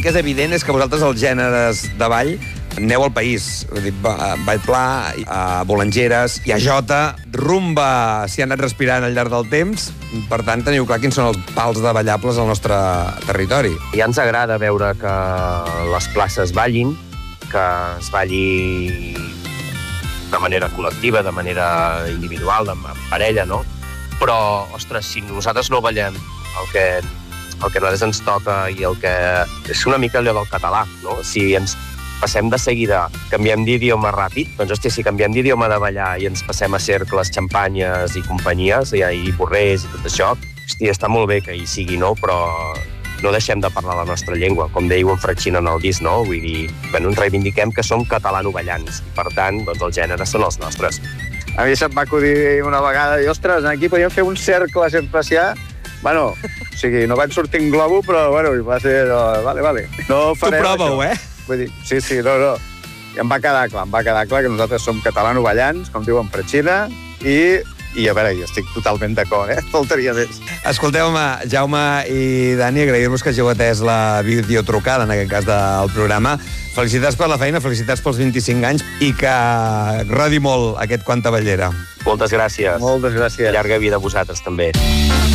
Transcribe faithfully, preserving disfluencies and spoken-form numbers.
que és evident és que vosaltres, els gèneres de ball, aneu al país. Vull dir, ball pla, a bolangeres, i a jota, rumba s'hi ha anat respirant al llarg del temps. Per tant, teniu clar quins són els pals de ballables al nostre territori. Ja ens agrada veure que les places ballin, que es balli de manera col·lectiva, de manera individual, amb parella, no? Però, ostres, si nosaltres no ballem el que, el que a nosaltres ens toca i el que... És una mica allò del català, no? Si ens passem de seguida, canviem d'idioma ràpid, doncs, hòstia, si canviem d'idioma de ballar i ens passem a cercles, xampanyes i companyies, i, i borrers i tot això, hòstia, està molt bé que hi sigui, no? Però no deixem de parlar la nostra llengua, com dèieu en Fratxina en el disc, no? Vull dir, bueno, ens reivindiquem que som catalano-ballants, i per tant, doncs, els gèneres són els nostres. A mi se'm va acudir una vegada, i, ostres, aquí podíem fer un cercle sense passear. Bueno, o sigui, no vaig sortir en globo, però, bueno, va ser... No, vale, vale. No farem tu prova-ho, això. eh? Vull dir, sí, sí, no, no. I em va quedar clar, em va quedar clar que nosaltres som catalano-ballants, com diuen Fratxina, i, i a veure, jo estic totalment d'acord, eh? Faltaria més. Escolteu-me, Jaume i Dani, agrair-vos que hàgiu atès la videotrucada, en aquest cas del programa. Felicitats per la feina, felicitats pels vint-i-cinc anys i que rodi molt aquest Quanta Ballera. Moltes gràcies. Moltes gràcies. Llarga vida a vosaltres, també.